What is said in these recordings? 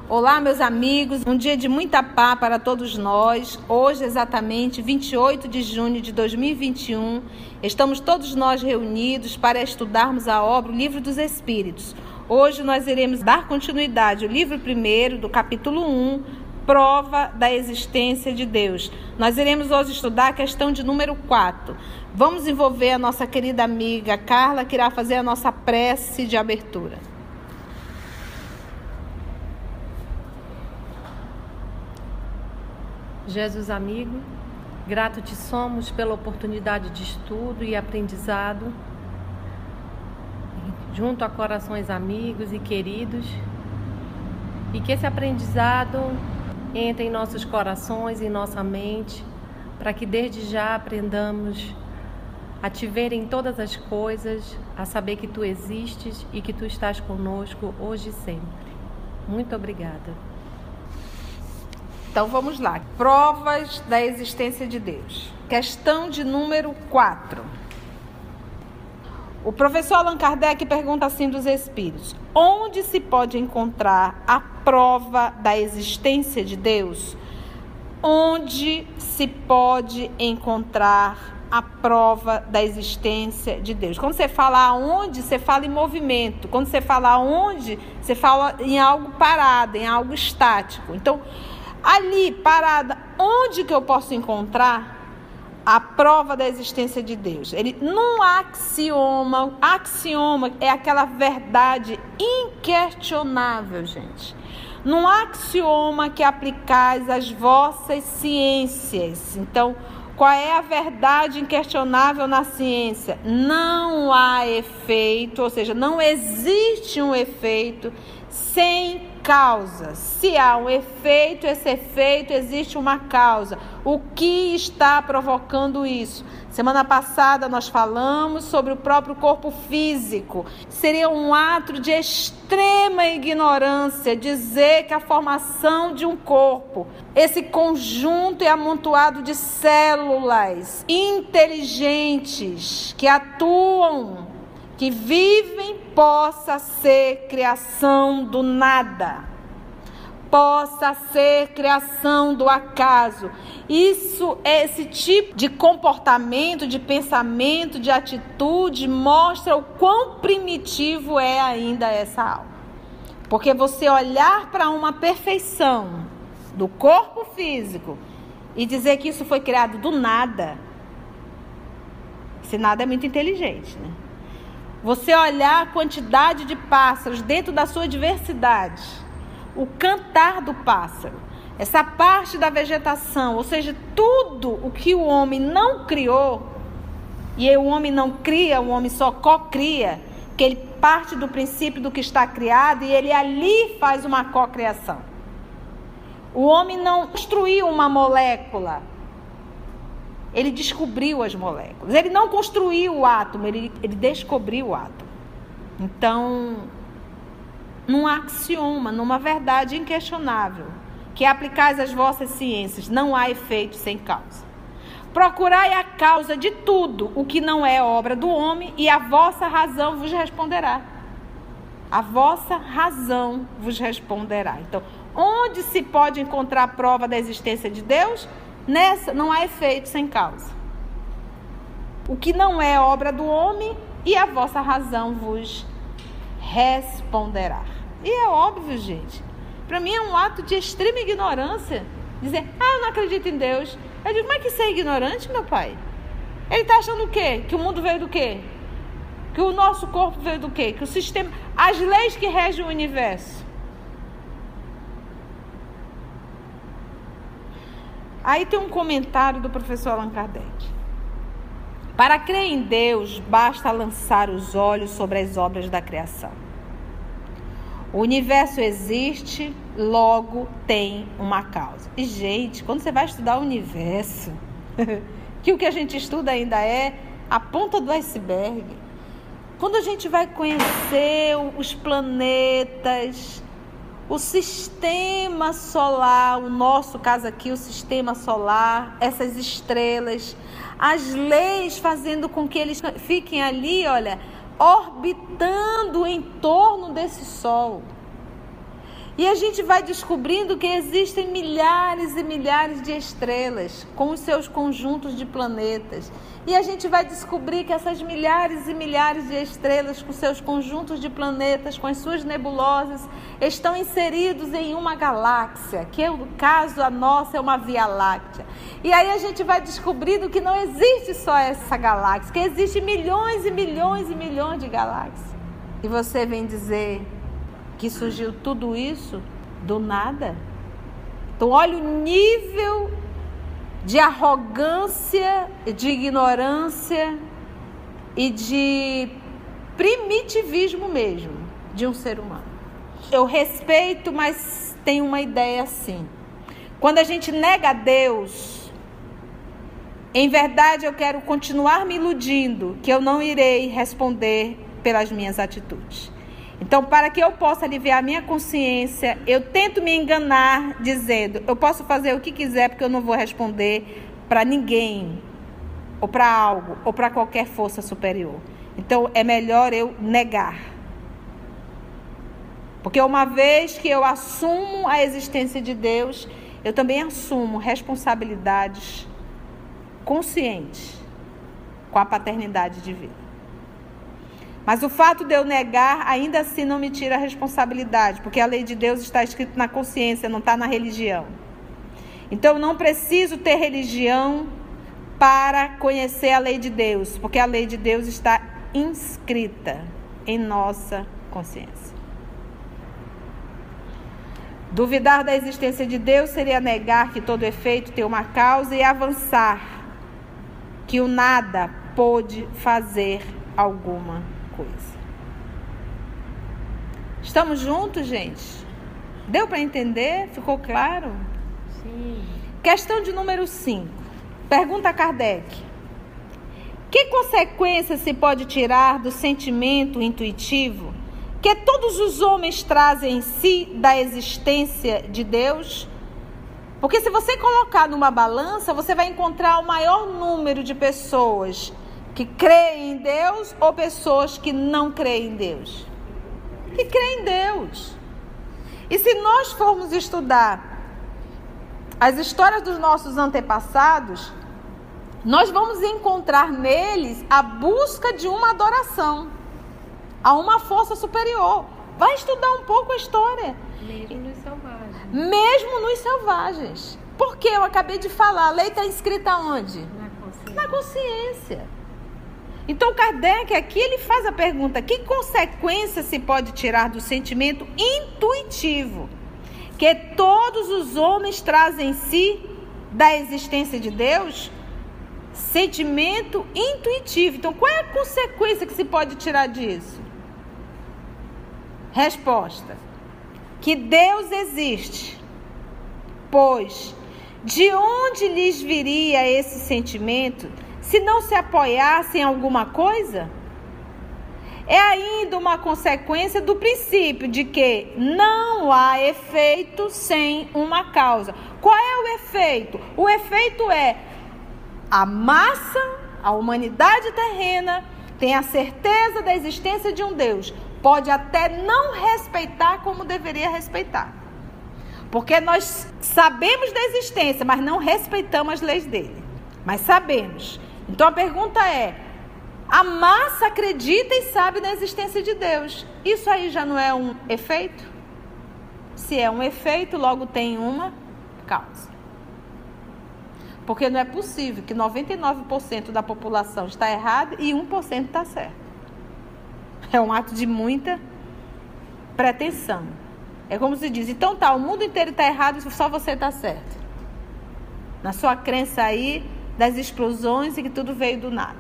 Olá, meus amigos, um dia de muita paz para todos nós. Hoje, exatamente 28 de junho de 2021, estamos todos nós reunidos para estudarmos a obra, o Livro dos Espíritos. Hoje nós iremos dar continuidade ao livro 1 do capítulo 1, Prova da Existência de Deus. Nós iremos hoje estudar a questão de número 4. Vamos envolver a nossa querida amiga Carla, que irá fazer a nossa prece de abertura. Jesus amigo, grato te somos pela oportunidade de estudo e aprendizado, junto a corações amigos e queridos, e que esse aprendizado entre em nossos corações e em nossa mente, para que desde já aprendamos a te ver em todas as coisas, a saber que tu existes e que tu estás conosco hoje e sempre. Muito obrigada. Então vamos lá. Provas da existência de Deus. Questão de número 4. O professor Allan Kardec pergunta assim dos espíritos: onde se pode encontrar a prova da existência de Deus? Onde se pode encontrar a prova da existência de Deus? Quando você fala aonde, você fala em movimento. Quando você fala aonde, você fala em algo parado, em algo estático. Então, ali, parada, onde que eu posso encontrar a prova da existência de Deus? Num axioma é aquela verdade inquestionável, gente. Num axioma que aplicais às vossas ciências. Então, qual é a verdade inquestionável na ciência? Não há efeito, ou seja, não existe um efeito sem causa. Se há um efeito, esse efeito existe uma causa. O que está provocando isso? Semana passada nós falamos sobre o próprio corpo físico. Seria um ato de extrema ignorância dizer que a formação de um corpo, esse conjunto é amontoado de células inteligentes que atuam, que vivem, possa ser criação do nada, possa ser criação do acaso. Esse tipo de comportamento, de pensamento, de atitude mostra o quão primitivo é ainda essa alma. Porque você olhar para uma perfeição do corpo físico e dizer que isso foi criado do nada, esse nada é muito inteligente, né? Você olhar a quantidade de pássaros dentro da sua diversidade, o cantar do pássaro, essa parte da vegetação, ou seja, tudo o que o homem não criou, e o homem não cria, o homem só cocria, que ele parte do princípio do que está criado e ele ali faz uma cocriação. O homem não construiu uma molécula, ele descobriu as moléculas. Ele não construiu o átomo, ele descobriu o átomo. Então, num axioma, numa verdade inquestionável, que aplicais às vossas ciências, não há efeito sem causa. Procurai a causa de tudo o que não é obra do homem, e a vossa razão vos responderá. A vossa razão vos responderá. Então, onde se pode encontrar a prova da existência de Deus? Nessa não há efeito sem causa. O que não é obra do homem, e a vossa razão vos responderá. E é óbvio, gente. Para mim é um ato de extrema ignorância dizer: eu não acredito em Deus. Eu digo: mas que você é ignorante, meu pai? Ele está achando o quê? Que o mundo veio do quê? Que o nosso corpo veio do quê? Que o sistema, as leis que regem o universo. Aí tem um comentário do professor Allan Kardec. Para crer em Deus, basta lançar os olhos sobre as obras da criação. O universo existe, logo tem uma causa. E, gente, quando você vai estudar o universo, que o que a gente estuda ainda é a ponta do iceberg. Quando a gente vai conhecer os planetas, o sistema solar, o nosso caso aqui, o sistema solar, essas estrelas, as leis fazendo com que eles fiquem ali, olha, orbitando em torno desse Sol. E a gente vai descobrindo que existem milhares e milhares de estrelas com os seus conjuntos de planetas. E a gente vai descobrir que essas milhares e milhares de estrelas com seus conjuntos de planetas, com as suas nebulosas, estão inseridos em uma galáxia, que no caso a nossa é uma Via Láctea. E aí a gente vai descobrindo que não existe só essa galáxia, que existem milhões e milhões e milhões de galáxias. E você vem dizer que surgiu tudo isso do nada? Então olha o nível de arrogância, de ignorância e de primitivismo mesmo de um ser humano. Eu respeito, mas tenho uma ideia assim. Quando a gente nega a Deus, em verdade eu quero continuar me iludindo que eu não irei responder pelas minhas atitudes. Então, para que eu possa aliviar a minha consciência, eu tento me enganar dizendo, eu posso fazer o que quiser porque eu não vou responder para ninguém, ou para algo, ou para qualquer força superior. Então, é melhor eu negar. Porque uma vez que eu assumo a existência de Deus, eu também assumo responsabilidades conscientes com a paternidade divina. Mas o fato de eu negar, ainda assim não me tira a responsabilidade, porque a lei de Deus está escrita na consciência, não está na religião. Então eu não preciso ter religião para conhecer a lei de Deus, porque a lei de Deus está inscrita em nossa consciência. Duvidar da existência de Deus seria negar que todo efeito tem uma causa e avançar que o nada pôde fazer alguma coisa. Estamos juntos, gente? Deu para entender? Ficou claro? Sim. Questão de número 5. Pergunta a Kardec. Que consequência se pode tirar do sentimento intuitivo que todos os homens trazem em si da existência de Deus? Porque se você colocar numa balança, você vai encontrar o maior número de pessoas que creem em Deus ou pessoas que não creem em Deus? Que creem em Deus. E se nós formos estudar as histórias dos nossos antepassados, nós vamos encontrar neles a busca de uma adoração a uma força superior. Vai estudar um pouco a história. Mesmo nos selvagens. Mesmo nos selvagens. Porque eu acabei de falar, a lei está escrita onde? Na consciência. Na consciência. Então Kardec aqui ele faz a pergunta, que consequência se pode tirar do sentimento intuitivo que todos os homens trazem em si da existência de Deus? Sentimento intuitivo. Então qual é a consequência que se pode tirar disso? Resposta: que Deus existe, pois de onde lhes viria esse sentimento se não se apoiasse em alguma coisa? É ainda uma consequência do princípio de que não há efeito sem uma causa. Qual é o efeito? O efeito é a massa, a humanidade terrena tem a certeza da existência de um Deus. Pode até não respeitar como deveria respeitar. Porque nós sabemos da existência, mas não respeitamos as leis dele. Mas sabemos. Então a pergunta é, a massa acredita e sabe da existência de Deus. Isso aí já não é um efeito? Se é um efeito, logo tem uma causa. Porque não é possível que 99% da população está errada e 1% está certo. É um ato de muita pretensão. É como se diz, então tá, o mundo inteiro está errado e só você está certo. Na sua crença aí das explosões e que tudo veio do nada.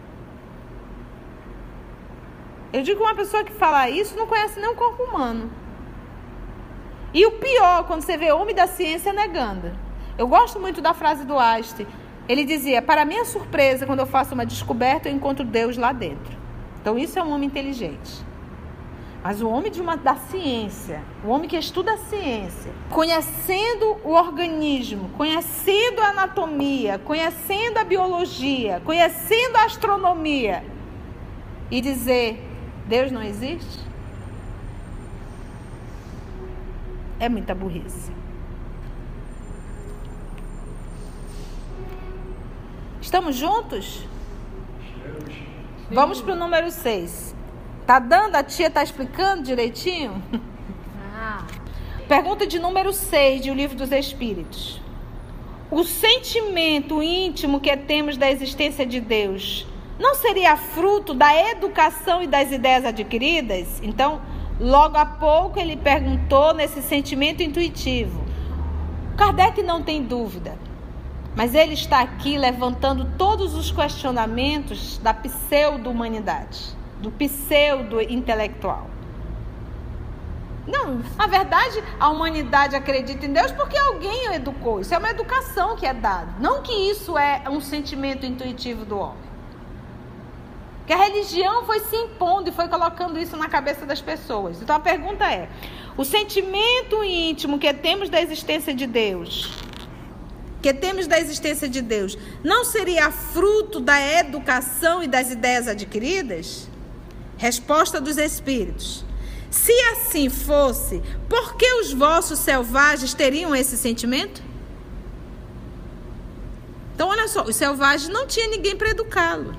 Eu digo que uma pessoa que fala isso não conhece nem o corpo humano. E o pior, quando você vê homem da ciência negando. Eu gosto muito da frase do Einstein. Ele dizia, para minha surpresa, quando eu faço uma descoberta, eu encontro Deus lá dentro. Então isso é um homem inteligente. Mas o homem da ciência, o homem que estuda a ciência, conhecendo o organismo, conhecendo a anatomia, conhecendo a biologia, conhecendo a astronomia, e dizer, Deus não existe? É muita burrice. Estamos juntos? Vamos para o número 6. Tá dando? A tia tá explicando direitinho? Pergunta de número 6 de O Livro dos Espíritos. O sentimento íntimo que temos da existência de Deus não seria fruto da educação e das ideias adquiridas? Então, logo há pouco ele perguntou nesse sentimento intuitivo. Kardec não tem dúvida, mas ele está aqui levantando todos os questionamentos da pseudo-humanidade, do pseudo-intelectual. Não, na verdade, a humanidade acredita em Deus porque alguém o educou. Isso é uma educação que é dada. Não que isso é um sentimento intuitivo do homem. Que a religião foi se impondo e foi colocando isso na cabeça das pessoas. Então a pergunta é: o sentimento íntimo que temos da existência de Deus, não seria fruto da educação e das ideias adquiridas? Resposta dos Espíritos: se assim fosse, por que os vossos selvagens teriam esse sentimento? Então, olha só, os selvagens não tinham ninguém para educá-lo.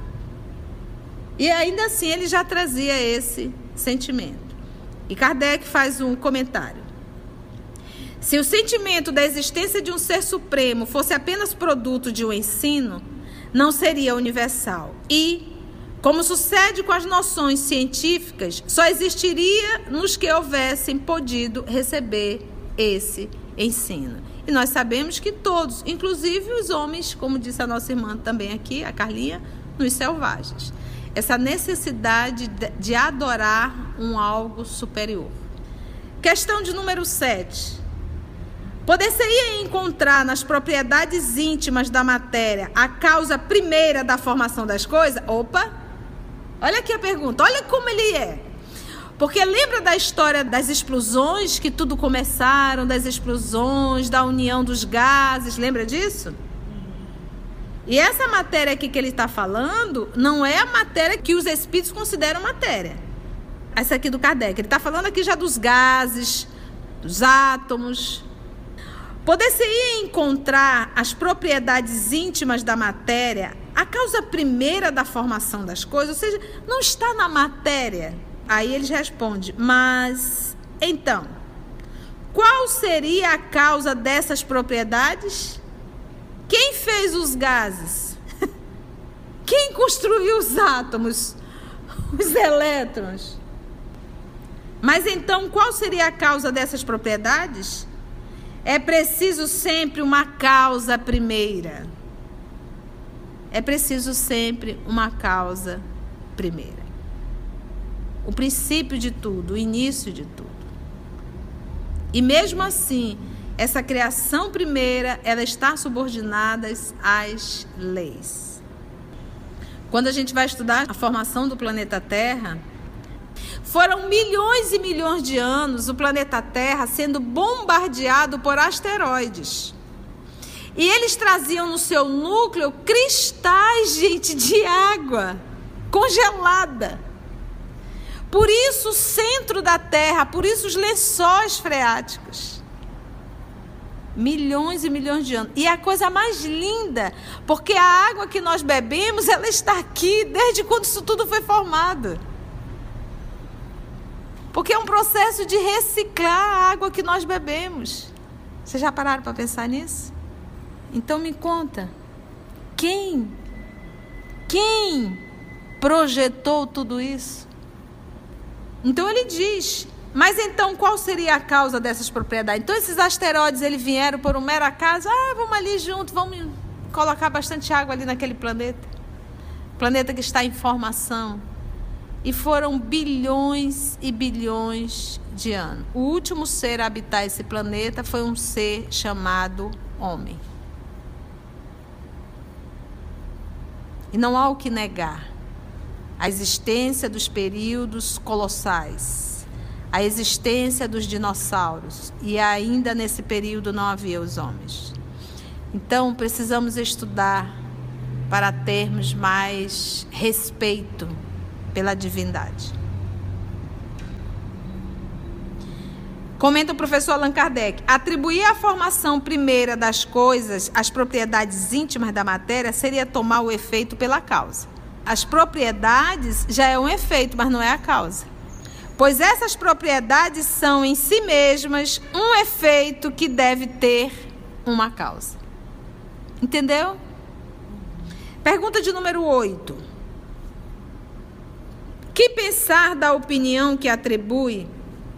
E ainda assim, ele já trazia esse sentimento. E Kardec faz um comentário. Se o sentimento da existência de um ser supremo fosse apenas produto de um ensino, não seria universal. E, como sucede com as noções científicas, só existiria nos que houvessem podido receber esse ensino. E nós sabemos que todos, inclusive os homens, como disse a nossa irmã também aqui, a Carlinha, nos selvagens. Essa necessidade de adorar um algo superior. Questão de número 7. Poder-se-ia encontrar nas propriedades íntimas da matéria a causa primeira da formação das coisas? Opa! Olha aqui a pergunta, olha como ele é. Porque lembra da história das explosões, que tudo começaram, das explosões, da união dos gases, lembra disso? E essa matéria aqui que ele está falando, não é a matéria que os espíritos consideram matéria. Essa aqui do Kardec, ele está falando aqui já dos gases, dos átomos. Poder-se-ia encontrar as propriedades íntimas da matéria, a causa primeira da formação das coisas, ou seja, não está na matéria. Aí eles respondem, mas, então, qual seria a causa dessas propriedades? Quem fez os gases? Quem construiu os átomos? Os elétrons? Mas então, qual seria a causa dessas propriedades? É preciso sempre uma causa primeira. É preciso sempre uma causa primeira. O princípio de tudo, o início de tudo. E mesmo assim, essa criação primeira, ela está subordinada às leis. Quando a gente vai estudar a formação do planeta Terra, foram milhões e milhões de anos o planeta Terra sendo bombardeado por asteroides. E eles traziam no seu núcleo cristais, gente, de água congelada. Por isso o centro da Terra, por isso os lençóis freáticos. Milhões e milhões de anos. E a coisa mais linda, porque a água que nós bebemos, ela está aqui desde quando isso tudo foi formado. Porque é um processo de reciclar a água que nós bebemos. Vocês já pararam para pensar nisso? Então me conta, quem projetou tudo isso? Então ele diz, mas então qual seria a causa dessas propriedades? Então esses asteroides, eles vieram por um mero acaso, vamos ali junto, vamos colocar bastante água ali naquele planeta. Planeta que está em formação. E foram bilhões e bilhões de anos. O último ser a habitar esse planeta foi um ser chamado homem. E não há o que negar a existência dos períodos colossais, a existência dos dinossauros, e ainda nesse período não havia os homens. Então precisamos estudar para termos mais respeito pela divindade. Comenta o professor Allan Kardec: atribuir à formação primeira das coisas as propriedades íntimas da matéria seria tomar o efeito pela causa. As propriedades já é um efeito, mas não é a causa. Pois essas propriedades são em si mesmas um efeito que deve ter uma causa. Entendeu? Pergunta de número 8. Que pensar da opinião que atribui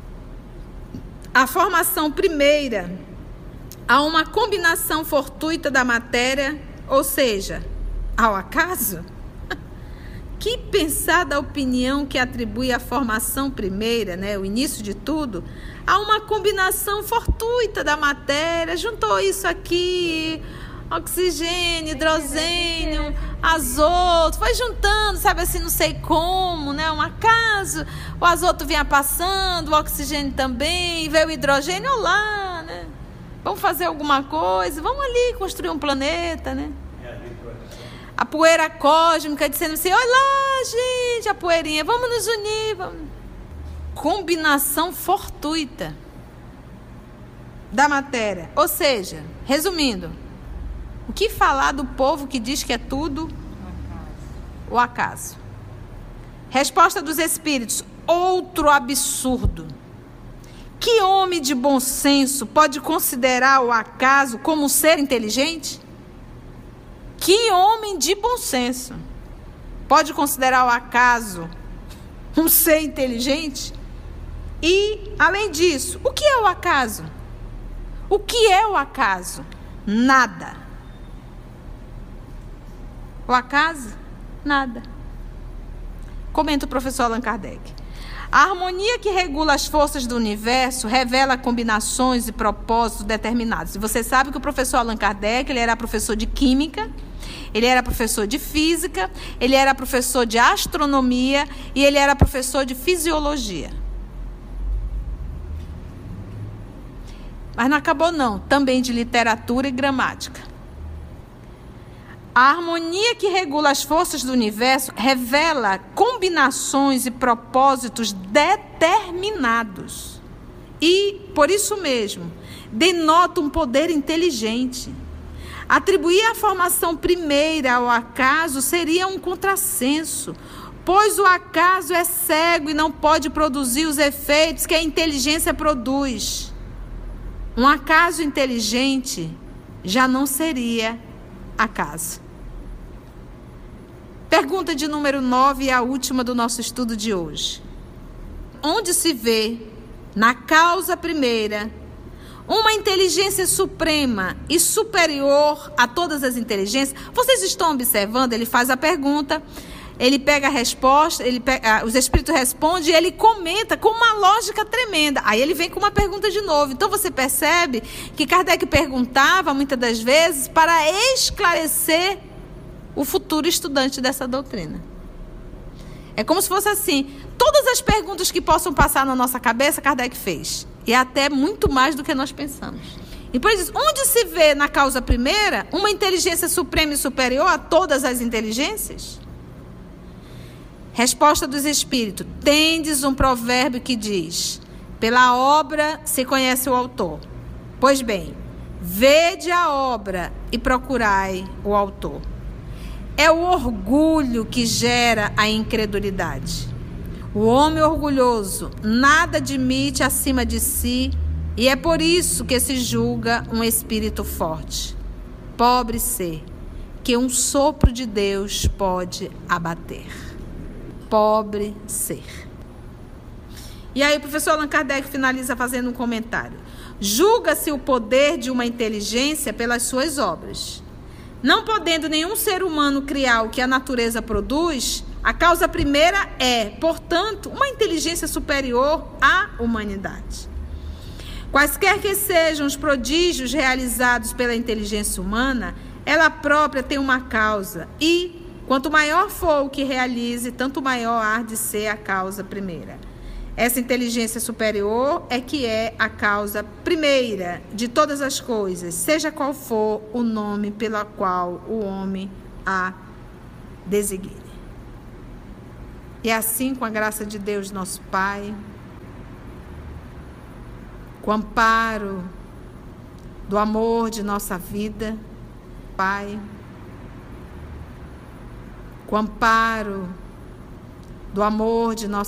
a formação primeira a uma combinação fortuita da matéria, ou seja, ao acaso? Que pensar da opinião que atribui a formação primeira, o início de tudo, a uma combinação fortuita da matéria, juntou isso aqui, oxigênio, hidrogênio, azoto, foi juntando, sabe assim, não sei como, um acaso, o azoto vinha passando, o oxigênio também, veio o hidrogênio, olá, vamos fazer alguma coisa, vamos ali construir um planeta, A poeira cósmica dizendo assim, olá, gente, a poeirinha, vamos nos unir, vamos. Combinação fortuita da matéria, ou seja, resumindo, o que falar do povo que diz que é tudo o acaso? Resposta dos espíritos: outro absurdo. Que homem de bom senso pode considerar o acaso como um ser inteligente? Que homem de bom senso pode considerar o acaso um ser inteligente? E, além disso, o que é o acaso? O que é o acaso? Nada. O acaso? Nada. Comenta o professor Allan Kardec: a harmonia que regula as forças do universo revela combinações e propósitos determinados. E você sabe que o professor Allan Kardec, ele era professor de química, ele era professor de física, ele era professor de astronomia e ele era professor de fisiologia. Mas não acabou não, também de literatura e gramática. A harmonia que regula as forças do universo revela combinações e propósitos determinados. E, por isso mesmo, denota um poder inteligente. Atribuir a formação primeira ao acaso seria um contrassenso, pois o acaso é cego e não pode produzir os efeitos que a inteligência produz. Um acaso inteligente já não seria acaso. Pergunta de número 9 e a última do nosso estudo de hoje. Onde se vê, na causa primeira, uma inteligência suprema e superior a todas as inteligências? Vocês estão observando? Ele faz a pergunta, ele pega a resposta, os espíritos respondem e ele comenta com uma lógica tremenda. Aí ele vem com uma pergunta de novo. Então você percebe que Kardec perguntava muitas das vezes para esclarecer o futuro estudante dessa doutrina. É como se fosse assim, todas as perguntas que possam passar na nossa cabeça, Kardec fez. E até muito mais do que nós pensamos. E por isso, onde se vê na causa primeira uma inteligência suprema e superior a todas as inteligências? Resposta dos espíritos: tendes um provérbio que diz, pela obra se conhece o autor. Pois bem, vede a obra e procurai o autor. É o orgulho que gera a incredulidade. O homem orgulhoso nada admite acima de si e é por isso que se julga um espírito forte. Pobre ser, que um sopro de Deus pode abater. Pobre ser. E aí o professor Allan Kardec finaliza fazendo um comentário. Julga-se o poder de uma inteligência pelas suas obras. Não podendo nenhum ser humano criar o que a natureza produz, a causa primeira é, portanto, uma inteligência superior à humanidade. Quaisquer que sejam os prodígios realizados pela inteligência humana, ela própria tem uma causa e, quanto maior for o que realize, tanto maior há de ser a causa primeira. Essa inteligência superior é que é a causa primeira de todas as coisas, seja qual for o nome pela qual o homem a designe. E assim, com a graça de Deus, nosso Pai, com o amparo do amor de nossa vida, Pai, com o amparo do amor de nossa